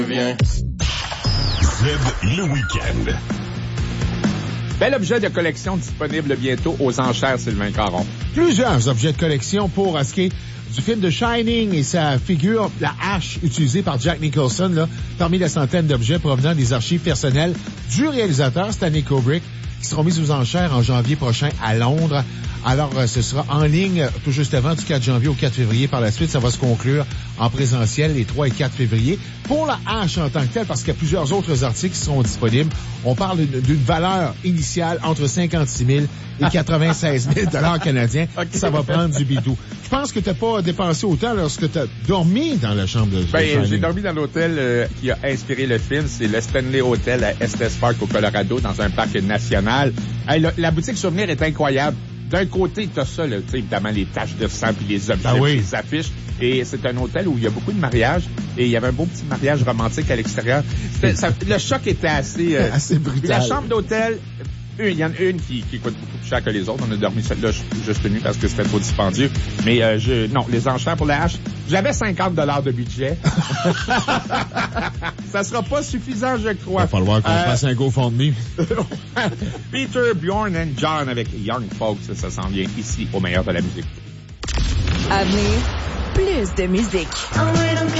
Viens. Le week-end. Bel objet de collection disponible bientôt aux enchères, Sylvain Caron. Plusieurs objets de collection pour ce qui est du film de Shining et sa figure, la hache utilisée par Jack Nicholson, là, parmi la centaine d'objets provenant des archives personnelles du réalisateur Stanley Kubrick, qui seront mis aux enchères en janvier prochain à Londres. Alors, ce sera en ligne tout juste avant du 4 janvier au 4 février. Par la suite, ça va se conclure en présentiel les 3 et 4 février. Pour la hache en tant que telle, parce qu'il y a plusieurs autres articles qui seront disponibles, on parle d'une valeur initiale entre 56 000 et 96 000 $ canadiens. Okay. Ça va prendre du bidou. Je pense que tu n'as pas dépensé autant lorsque tu as dormi dans la chambre de Shining. J'ai dormi dans l'hôtel qui a inspiré le film. C'est le Stanley Hotel à Estes Park au Colorado, dans un parc national. Hey, la boutique souvenir est incroyable. D'un côté, t'as ça, là, évidemment, les taches de sang puis les objets, les affiches. Et c'est un hôtel où il y a beaucoup de mariages. Et il y avait un beau petit mariage romantique à l'extérieur. Le choc était assez brutal. La chambre d'hôtel, il y en a une qui coûte beaucoup plus cher que les autres. On a dormi celle-là juste nuit parce que c'était trop dispendieux. Mais non, les enchères pour la hache, j'avais 50 $ de budget. Ça sera pas suffisant, je crois. Il va falloir qu'on fasse un GoFundMe. Peter, Bjorn and John avec Young Folks, ça s'en vient ici au meilleur de la musique. À venir, plus de musique.